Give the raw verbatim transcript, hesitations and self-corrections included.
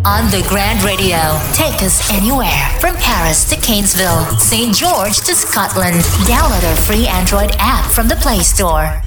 On the Grand Radio. Take us anywhere from Paris to Cairnsville, Saint George to Scotland. Download our free Android app from the Play Store.